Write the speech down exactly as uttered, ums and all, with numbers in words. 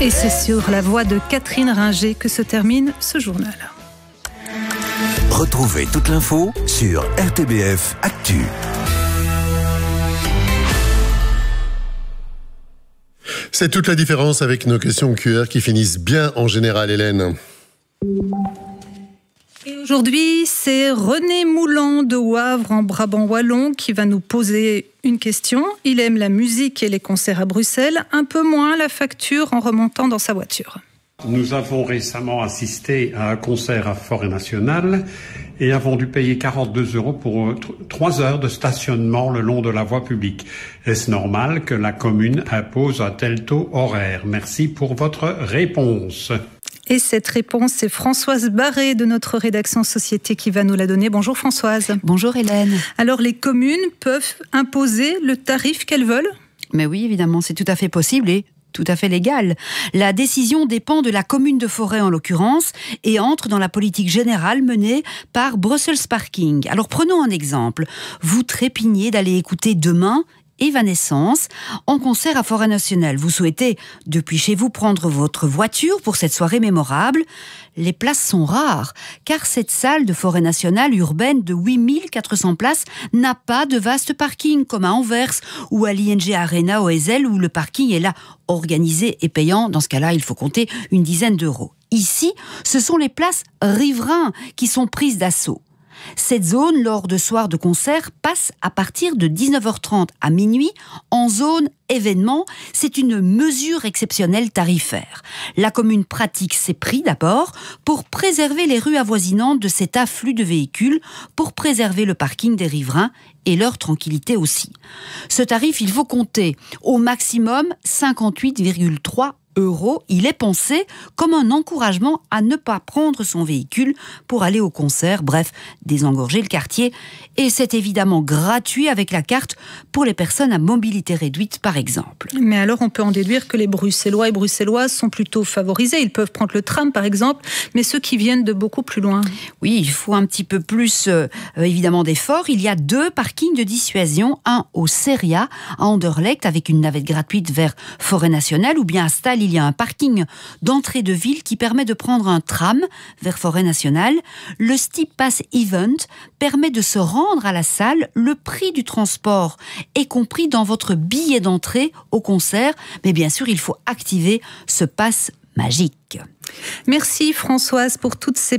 Et c'est sur la voix de Catherine Ringer que se termine ce journal. Retrouvez toute l'info sur R T B F Actu. C'est toute la différence avec nos questions Q R qui finissent bien en général, Hélène. Et aujourd'hui, c'est René Moulan de Wavre en Brabant wallon qui va nous poser une question. Il aime la musique et les concerts à Bruxelles, un peu moins la facture en remontant dans sa voiture. Nous avons récemment assisté à un concert à Forêt Nationale et avons dû payer quarante-deux euros pour trois heures de stationnement le long de la voie publique. Est-ce normal que la commune impose un tel taux horaire? Merci pour votre réponse. Et cette réponse, c'est Françoise Barré de notre rédaction Société qui va nous la donner. Bonjour Françoise. Bonjour Hélène. Alors les communes peuvent imposer le tarif qu'elles veulent? Mais oui, évidemment, c'est tout à fait possible et tout à fait légal. La décision dépend de la commune de Forêt en l'occurrence et entre dans la politique générale menée par Brussels Parking. Alors prenons un exemple. Vous trépignez d'aller écouter demain Evanescence en concert à Forêt Nationale. Vous souhaitez, depuis chez vous, prendre votre voiture pour cette soirée mémorable. Les places sont rares, car cette salle de Forêt Nationale urbaine de huit mille quatre cents places n'a pas de vaste parking, comme à Anvers ou à l'I N G Arena au Ezel, où le parking est là organisé et payant. Dans ce cas-là, il faut compter une dizaine d'euros. Ici, ce sont les places riverains qui sont prises d'assaut. Cette zone, lors de soirs de concert, passe à partir de dix-neuf heures trente à minuit en zone événement. C'est une mesure exceptionnelle tarifaire. La commune pratique ces prix d'abord pour préserver les rues avoisinantes de cet afflux de véhicules, pour préserver le parking des riverains et leur tranquillité aussi. Ce tarif, il faut compter au maximum cinquante-huit virgule trois euros. Il est pensé comme un encouragement à ne pas prendre son véhicule pour aller au concert, bref, désengorger le quartier. Et c'est évidemment gratuit avec la carte pour les personnes à mobilité réduite, par exemple. Mais alors, on peut en déduire que les Bruxellois et Bruxelloises sont plutôt favorisés. Ils peuvent prendre le tram, par exemple, mais ceux qui viennent de beaucoup plus loin. Oui, il faut un petit peu plus, euh, évidemment, d'efforts. Il y a deux parkings de dissuasion, un au Seria, à Anderlecht, avec une navette gratuite vers Forêt Nationale, ou bien à Stal, il y a un parking d'entrée de ville qui permet de prendre un tram vers Forêt Nationale. Le Steep Pass Event permet de se rendre à la salle. Le prix du transport est compris dans votre billet d'entrée au concert. Mais bien sûr, il faut activer ce pass magique. Merci Françoise pour toutes ces